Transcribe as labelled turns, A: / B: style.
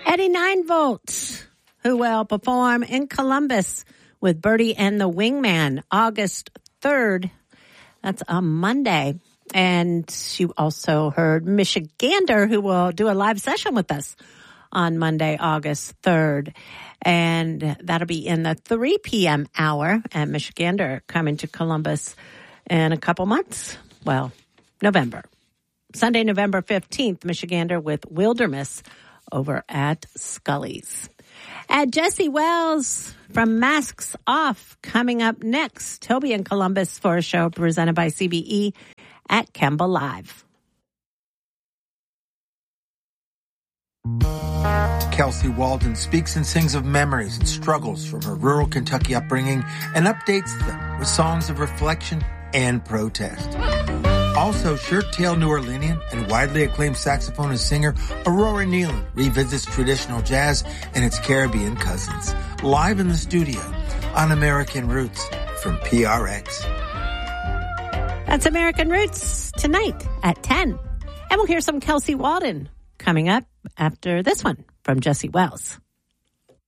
A: Eddie 9 Volts, who will perform in Columbus with Birdie and the Wingman, August 3rd. That's a Monday. And you also heard Michigander, who will do a live session with us on Monday, August 3rd. And that'll be in the 3 p.m. hour. And Michigander coming to Columbus in a couple months. Well, November. Sunday, November 15th, Michigander with Wildermiss over at Scully's. At Jesse Wells from Masks Off coming up next. He'll be in Columbus for a show presented by CBE at Kemba Live.
B: Kelsey Walden speaks and sings of memories and struggles from her rural Kentucky upbringing and updates them with songs of reflection and protest. Also, shirt-tailed New Orleanian and widely acclaimed saxophonist singer Aurora Nealon revisits traditional jazz and its Caribbean cousins, live in the studio on American Roots from PRX.
A: That's American Roots tonight at 10. And we'll hear some Kelsey Walden coming up after this one from Jesse Wells.